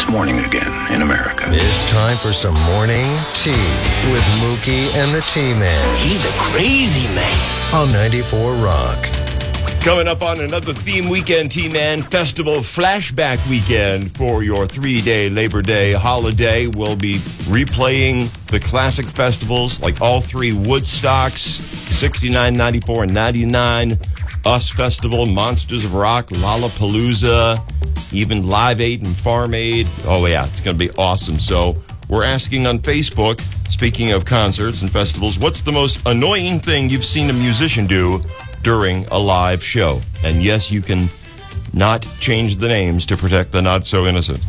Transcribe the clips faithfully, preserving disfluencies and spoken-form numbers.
morning again in America. It's time for some morning tea with Mookie and the T-Man. He's a crazy man. On ninety-four Rock. Coming up on another theme weekend, T-Man Festival flashback weekend for your three-day Labor Day holiday. We'll be replaying the classic festivals like all three Woodstocks, sixty-nine, ninety-four, and ninety-nine. Us Festival, Monsters of Rock, Lollapalooza, even Live Aid and Farm Aid. Oh, yeah, it's going to be awesome. So we're asking on Facebook, speaking of concerts and festivals, what's the most annoying thing you've seen a musician do during a live show? And yes, you can not change the names to protect the not-so-innocent.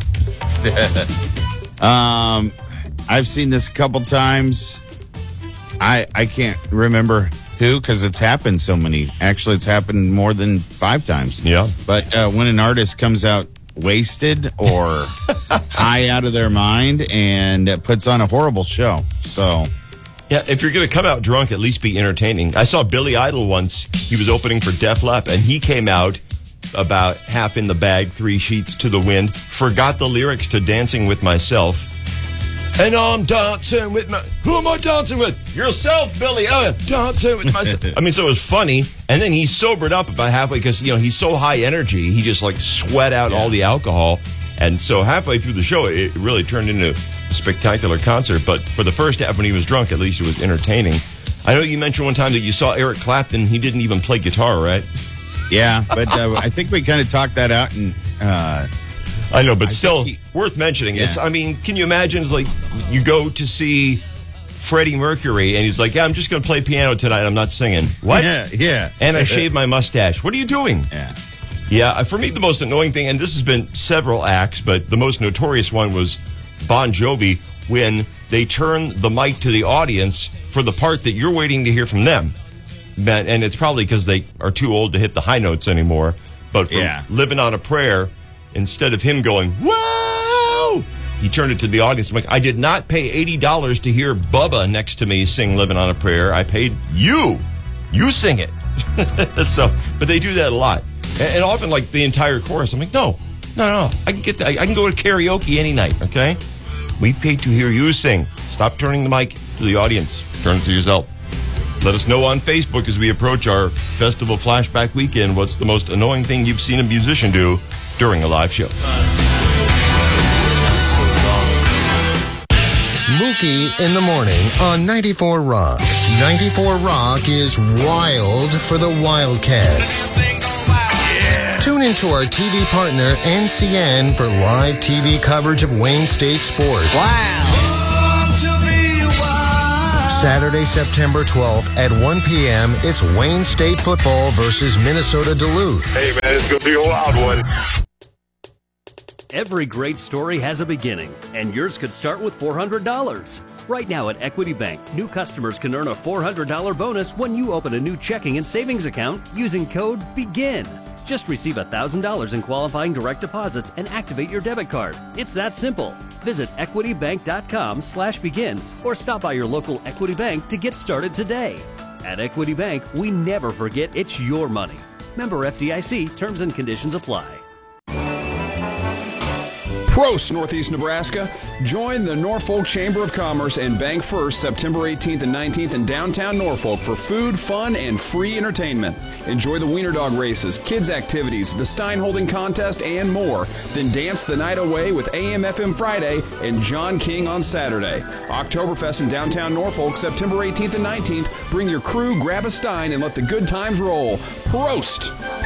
um, I've seen this a couple times. I I can't remember who, because it's happened so many. Actually, it's happened more than five times. Yeah. But uh, when an artist comes out wasted or high out of their mind and puts on a horrible show. So, yeah, if you're going to come out drunk, at least be entertaining. I saw Billy Idol once. He was opening for Def Lepp, and he came out about half in the bag, three sheets to the wind, forgot the lyrics to Dancing with Myself. And I'm dancing with my... Who am I dancing with? Yourself, Billy. Oh, dancing with myself. I mean, so it was funny. And then he sobered up about halfway because, you know, he's so high energy. He just, like, sweat out yeah. all the alcohol. And so halfway through the show, it really turned into a spectacular concert. But for the first half, when he was drunk, at least it was entertaining. I know you mentioned one time that you saw Eric Clapton. He didn't even play guitar, right? Yeah, but uh, I think we kind of talked that out and... Uh, I know, but I still he, worth mentioning. Yeah. It's. I mean, can you imagine, like, you go to see Freddie Mercury, and he's like, yeah, I'm just going to play piano tonight. I'm not singing. What? Yeah, yeah. And I shaved my mustache. What are you doing? Yeah. Yeah, for me, the most annoying thing, and this has been several acts, but the most notorious one was Bon Jovi, when they turn the mic to the audience for the part that you're waiting to hear from them. And it's probably because they are too old to hit the high notes anymore. But for yeah. Living on a Prayer... Instead of him going, whoa, he turned it to the audience. I'm like, I did not pay eighty dollars to hear Bubba next to me sing Living on a Prayer. I paid you. You sing it. So, but they do that a lot. And, and often, like, the entire chorus. I'm like, no, no, no. I can get that. I can go to karaoke any night, okay? We paid to hear you sing. Stop turning the mic to the audience. Turn it to yourself. Let us know on Facebook as we approach our festival flashback weekend. What's the most annoying thing you've seen a musician do during a live show? Mookie in the morning on ninety-four Rock. ninety-four Rock is wild for the Wildcats. Yeah. Tune into our T V partner, N C N, for live T V coverage of Wayne State sports. Wow. Saturday, September twelfth at one p.m., it's Wayne State football versus Minnesota Duluth. Hey, man, it's going to be a wild one. Every great story has a beginning, and yours could start with four hundred dollars. Right now at Equity Bank, new customers can earn a four hundred dollars bonus when you open a new checking and savings account using code BEGIN. Just receive one thousand dollars in qualifying direct deposits and activate your debit card. It's that simple. Visit equitybank.com slash begin or stop by your local Equity Bank to get started today. At Equity Bank, we never forget it's your money. Member F D I C, terms and conditions apply. Prost, Northeast Nebraska. Join the Norfolk Chamber of Commerce and Bank First September eighteenth and nineteenth in downtown Norfolk for food, fun, and free entertainment. Enjoy the Wiener Dog races, kids activities, the Stein Holding contest, and more. Then dance the night away with A M F M Friday and John King on Saturday. Oktoberfest in downtown Norfolk September eighteenth and nineteenth. Bring your crew, grab a Stein, and let the good times roll. Prost!